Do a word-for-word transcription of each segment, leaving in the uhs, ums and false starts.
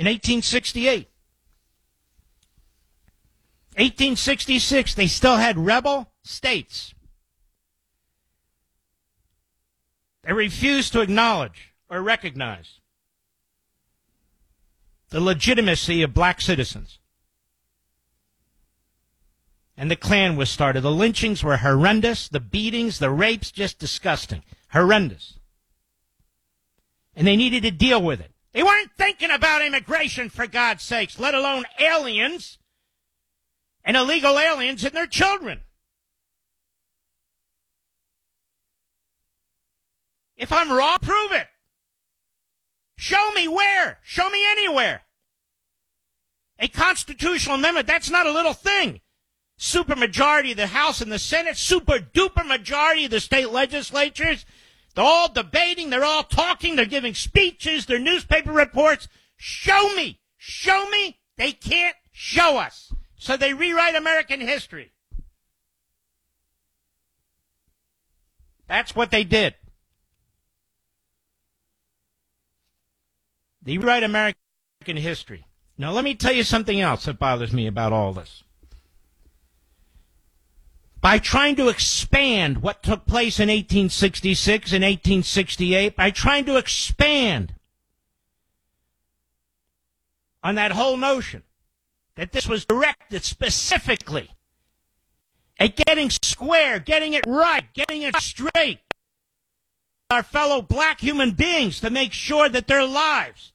in eighteen sixty-eight. eighteen sixty-six, they still had rebel states. They refused to acknowledge or recognize the legitimacy of black citizens. And the Klan was started. The lynchings were horrendous. The beatings, the rapes, just disgusting. Horrendous. And they needed to deal with it. They weren't thinking about immigration, for God's sakes, let alone aliens and illegal aliens and their children. If I'm wrong, prove it. Show me where. Show me anywhere. A constitutional amendment, that's not a little thing. Supermajority of the House and the Senate, super duper majority of the state legislatures. They're all debating, they're all talking, they're giving speeches, their newspaper reports. Show me. Show me. They can't show us. So they rewrite American history. That's what they did. They rewrite American history. Now, let me tell you something else that bothers me about all this. By trying to expand what took place in eighteen sixty-six and eighteen sixty-eight, by trying to expand on that whole notion that this was directed specifically at getting square, getting it right, getting it straight, our fellow black human beings to make sure that their lives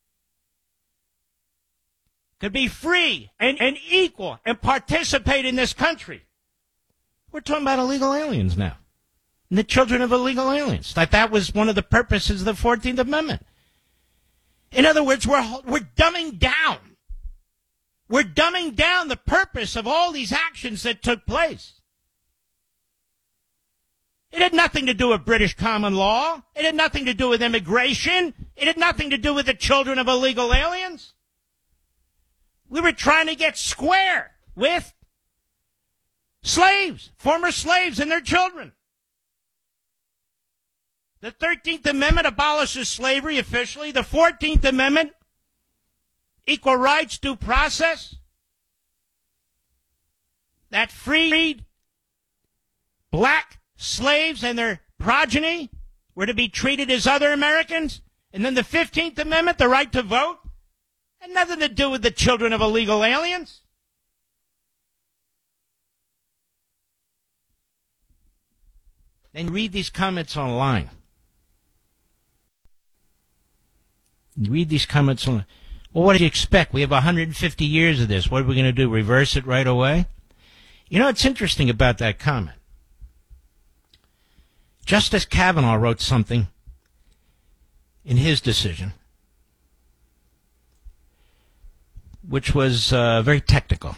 could be free and, and equal and participate in this country. We're talking about illegal aliens now. And the children of illegal aliens. That that was one of the purposes of the fourteenth Amendment. In other words, we're, we're dumbing down. We're dumbing down the purpose of all these actions that took place. It had nothing to do with British common law. It had nothing to do with immigration. It had nothing to do with the children of illegal aliens. We were trying to get square with slaves, former slaves and their children. The thirteenth Amendment abolishes slavery officially. The fourteenth Amendment, equal rights, due process, that freed black slaves and their progeny were to be treated as other Americans. And then the fifteenth Amendment, the right to vote, had nothing to do with the children of illegal aliens. Then you read these comments online. You read these comments online. Well, what do you expect? We have one hundred fifty years of this. What are we going to do? Reverse it right away? You know, what's interesting about that comment. Justice Kavanaugh wrote something in his decision, which was uh, very technical.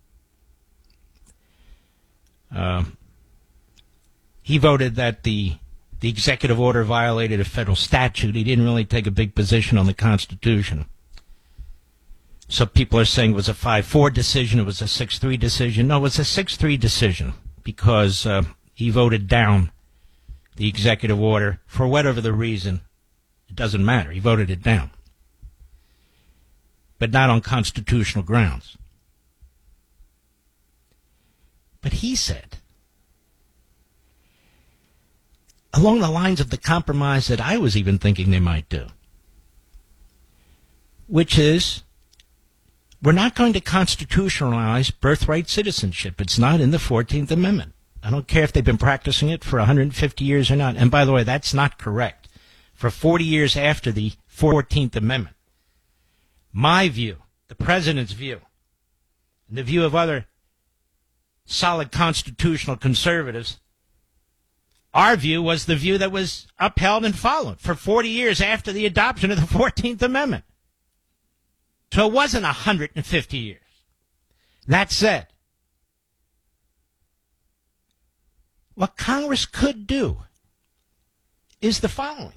Uh, he voted that the the executive order violated a federal statute. He didn't really take a big position on the Constitution. So people are saying it was a five four decision, it was a six three decision. No, it was a six three decision because uh, he voted down the executive order for whatever the reason. It doesn't matter. He voted it down. But not on constitutional grounds. But he said, along the lines of the compromise that I was even thinking they might do, which is, we're not going to constitutionalize birthright citizenship. It's not in the fourteenth Amendment. I don't care if they've been practicing it for one hundred fifty years or not. And by the way, that's not correct. For forty years after the fourteenth Amendment, my view, the president's view, and the view of other solid constitutional conservatives, our view was the view that was upheld and followed for forty years after the adoption of the fourteenth Amendment. So it wasn't one hundred fifty years. That said, what Congress could do is the following.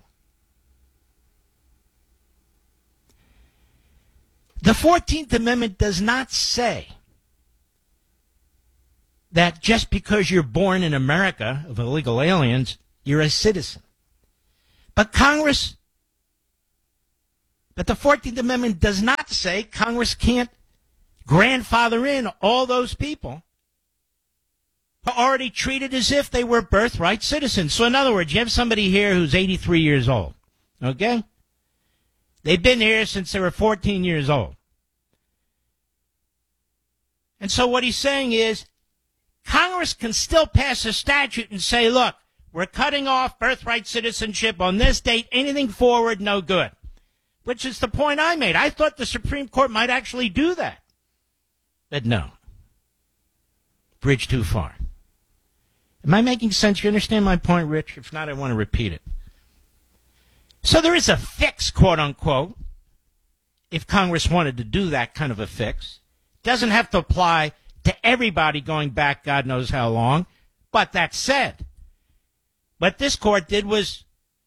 The fourteenth Amendment does not say that just because you're born in America of illegal aliens, you're a citizen. But Congress But the fourteenth Amendment does not say Congress can't grandfather in all those people who are already treated as if they were birthright citizens. So in other words, you have somebody here who's eighty-three years old, okay? They've been here since they were fourteen years old. And so what he's saying is Congress can still pass a statute and say, look, we're cutting off birthright citizenship on this date, anything forward, no good. Which is the point I made. I thought the Supreme Court might actually do that. But no. Bridge too far. Am I making sense? You understand my point, Rich? If not, I want to repeat it. So there is a fix, quote unquote, if Congress wanted to do that kind of a fix. Doesn't have to apply to everybody going back God knows how long. But that said, what this court did was,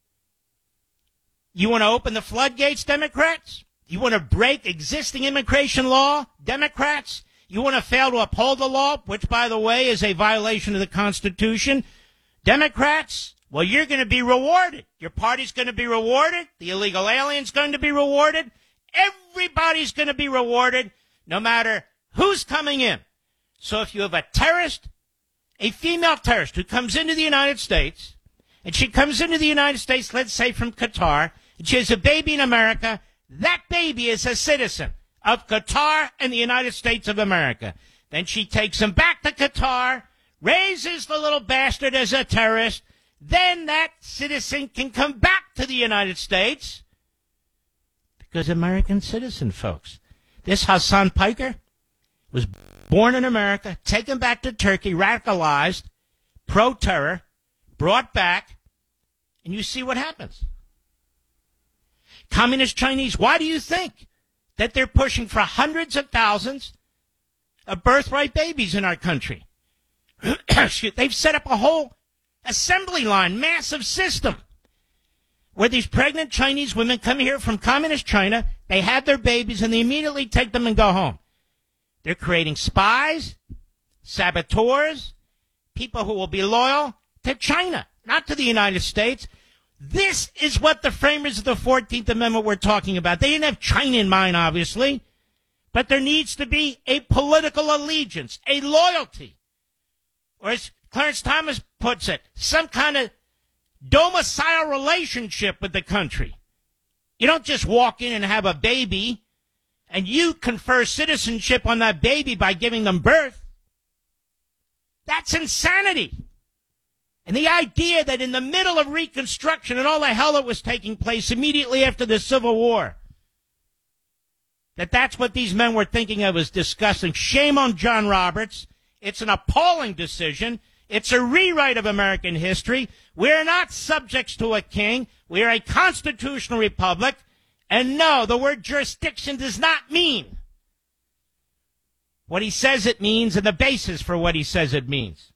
you want to open the floodgates, Democrats? You want to break existing immigration law, Democrats? You want to fail to uphold the law, which, by the way, is a violation of the Constitution, Democrats? Well, you're going to be rewarded. Your party's going to be rewarded. The illegal alien's going to be rewarded. Everybody's going to be rewarded, no matter who's coming in. So if you have a terrorist, a female terrorist who comes into the United States, and she comes into the United States, let's say from Qatar, and she has a baby in America, that baby is a citizen of Qatar and the United States of America. Then she takes him back to Qatar, raises the little bastard as a terrorist, then that citizen can come back to the United States because American citizen, folks. This Hassan Piker was born in America, taken back to Turkey, radicalized, pro-terror, brought back, and you see what happens. Communist Chinese, why do you think that they're pushing for hundreds of thousands of birthright babies in our country? They've set up a whole assembly line, massive system, where these pregnant Chinese women come here from communist China, they have their babies, and they immediately take them and go home. They're creating spies, saboteurs, people who will be loyal to China, not to the United States. This is what the framers of the fourteenth Amendment were talking about. They didn't have China in mind, obviously, but there needs to be a political allegiance, a loyalty, or as Clarence Thomas puts it, some kind of domicile relationship with the country. You don't just walk in and have a baby and you confer citizenship on that baby by giving them birth. That's insanity. And the idea that in the middle of Reconstruction and all the hell that was taking place immediately after the Civil War, that that's what these men were thinking of is disgusting. Shame on John Roberts. It's an appalling decision. It's a rewrite of American history. We're not subjects to a king. We are a constitutional republic. And no, the word jurisdiction does not mean what he says it means and the basis for what he says it means.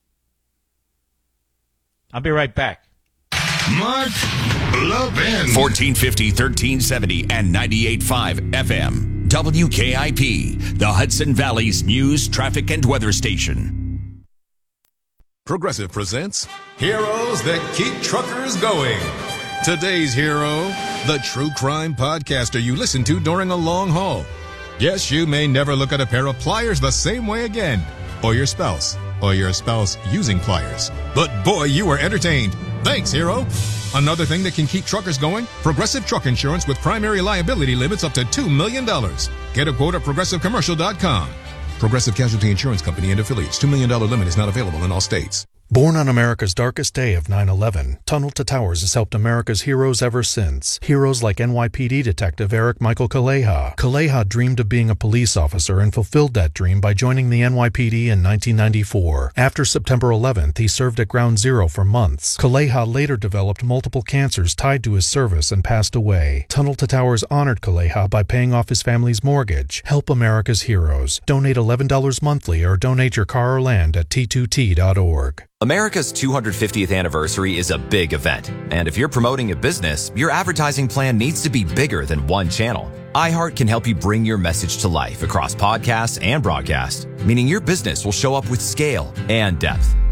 I'll be right back. Mark Levin. fourteen fifty, thirteen seventy, and ninety-eight point five F M. W K I P, the Hudson Valley's news, traffic, and weather station. Progressive presents Heroes That Keep Truckers Going. Today's hero, the true crime podcaster you listen to during a long haul. Yes, you may never look at a pair of pliers the same way again, or your spouse, or your spouse using pliers. But boy, you were entertained. Thanks, hero. Another thing that can keep truckers going, Progressive Truck Insurance with primary liability limits up to two million dollars. Get a quote at progressive commercial dot com. Progressive Casualty Insurance Company and affiliates. two million dollars limit is not available in all states. Born on America's darkest day of nine eleven, Tunnel to Towers has helped America's heroes ever since. Heroes like N Y P D Detective Eric Michael Kaleha. Kaleha dreamed of being a police officer and fulfilled that dream by joining the N Y P D in nineteen ninety-four. After September eleventh, he served at Ground Zero for months. Kaleha later developed multiple cancers tied to his service and passed away. Tunnel to Towers honored Kaleha by paying off his family's mortgage. Help America's heroes. Donate eleven dollars monthly or donate your car or land at T two T dot org. America's two hundred fiftieth anniversary is a big event, and if you're promoting a business, your advertising plan needs to be bigger than one channel. iHeart can help you bring your message to life across podcasts and broadcast, meaning your business will show up with scale and depth.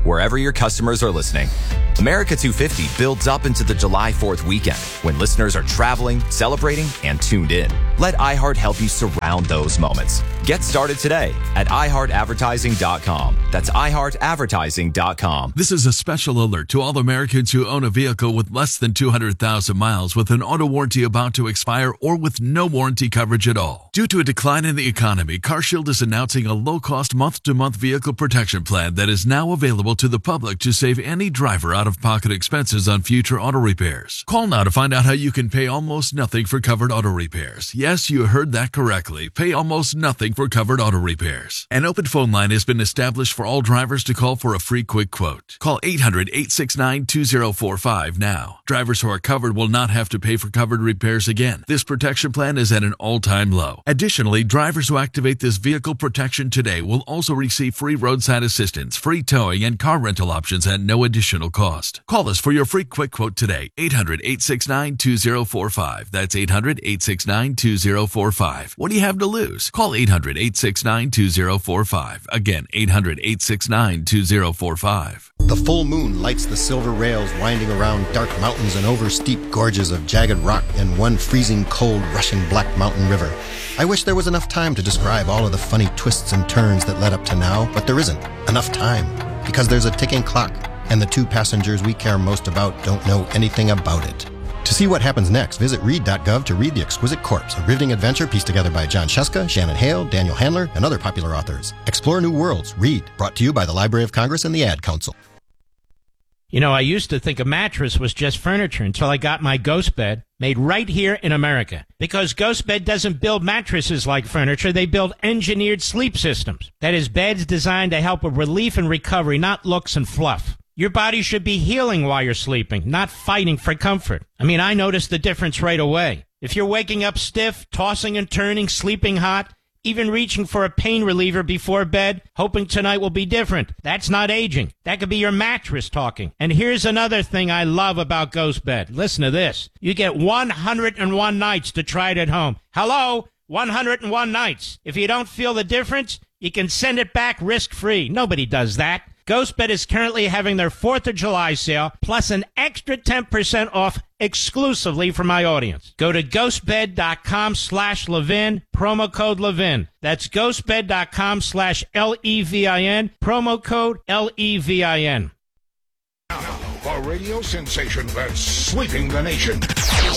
wherever your customers are listening. America two fifty builds up into the July fourth weekend when listeners are traveling, celebrating, and tuned in. Let iHeart help you surround those moments. Get started today at i heart advertising dot com. That's i heart advertising dot com. This is a special alert to all Americans who own a vehicle with less than two hundred thousand miles with an auto warranty about to expire or with no warranty coverage at all. Due to a decline in the economy, CarShield is announcing a low-cost month-to-month vehicle protection plan that is now available to the public to save any driver out-of-pocket expenses on future auto repairs. Call now to find out how you can pay almost nothing for covered auto repairs. Yes, you heard that correctly. Pay almost nothing for covered auto repairs. An open phone line has been established for all drivers to call for a free quick quote. Call eight hundred, eight six nine, two zero four five now. Drivers who are covered will not have to pay for covered repairs again. This protection plan is at an all-time low. Additionally, drivers who activate this vehicle protection today will also receive free roadside assistance, free towing, and car rental options at no additional cost. Call us for your free quick quote today. eight hundred, eight six nine, two zero four five. That's eight hundred, eight six nine, two zero four five. What do you have to lose? Call eight hundred, eight six nine, two zero four five. Again, eight hundred, eight six nine, two zero four five. The full moon lights the silver rails winding around dark mountains and over steep gorges of jagged rock and one freezing cold rushing black mountain river. I wish there was enough time to describe all of the funny twists and turns that led up to now, but there isn't enough time because there's a ticking clock and the two passengers we care most about don't know anything about it. To see what happens next, visit read dot gov to read The Exquisite Corpse, a riveting adventure pieced together by John Shuska, Shannon Hale, Daniel Handler, and other popular authors. Explore new worlds. Read. Brought to you by the Library of Congress and the Ad Council. You know, I used to think a mattress was just furniture until I got my Ghost Bed made right here in America. Because Ghost Bed doesn't build mattresses like furniture, they build engineered sleep systems. That is, beds designed to help with relief and recovery, not looks and fluff. Your body should be healing while you're sleeping, not fighting for comfort. I mean, I noticed the difference right away. If you're waking up stiff, tossing and turning, sleeping hot, even reaching for a pain reliever before bed, hoping tonight will be different, that's not aging. That could be your mattress talking. And here's another thing I love about Ghost Bed. Listen to this. You get one hundred one nights to try it at home. Hello? one hundred one nights. If you don't feel the difference, you can send it back risk-free. Nobody does that. GhostBed is currently having their fourth of July sale, plus an extra ten percent off exclusively for my audience. Go to ghostbed.com slash Levin, promo code Levin. That's ghostbed.com slash L E V I N, promo code L E V I N. Now, a radio sensation that's sweeping the nation.